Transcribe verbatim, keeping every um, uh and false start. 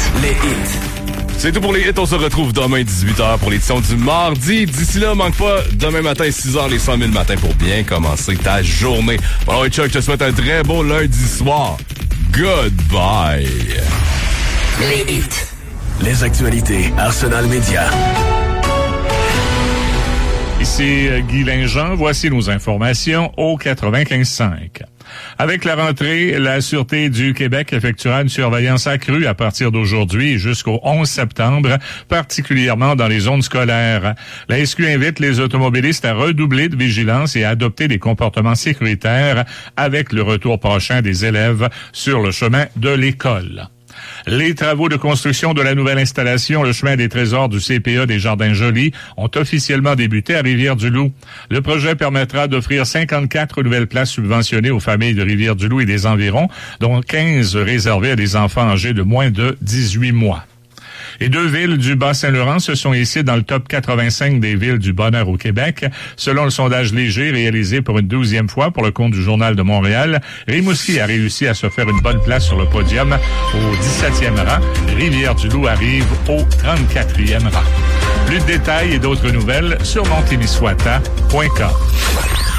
Les hits. C'est tout pour les hits. On se retrouve demain dix-huit heures pour l'édition du mardi. D'ici là, manque pas, demain matin, six heures, les cent mille matin pour bien commencer ta journée. Bon, et Chuck, je te souhaite un très beau lundi soir. Goodbye. Les hits. Les actualités Arsenal Média. Ici Guy Linjean, voici nos informations au quatre-vingt-quinze cinq. Avec la rentrée, la Sûreté du Québec effectuera une surveillance accrue à partir d'aujourd'hui jusqu'au onze septembre, particulièrement dans les zones scolaires. La S Q invite les automobilistes à redoubler de vigilance et à adopter des comportements sécuritaires avec le retour prochain des élèves sur le chemin de l'école. Les travaux de construction de la nouvelle installation, le chemin des trésors du C P A des Jardins-Joly, ont officiellement débuté à Rivière-du-Loup. Le projet permettra d'offrir cinquante-quatre nouvelles places subventionnées aux familles de Rivière-du-Loup et des environs, dont quinze réservées à des enfants âgés de moins de dix-huit mois. Et deux villes du Bas-Saint-Laurent se sont hissées dans le top quatre-vingt-cinq des villes du bonheur au Québec. Selon le sondage léger réalisé pour une douzième fois pour le compte du Journal de Montréal, Rimouski a réussi à se faire une bonne place sur le podium au dix-septième rang. Rivière-du-Loup arrive au trente-quatrième rang. Plus de détails et d'autres nouvelles sur montémissoata point com.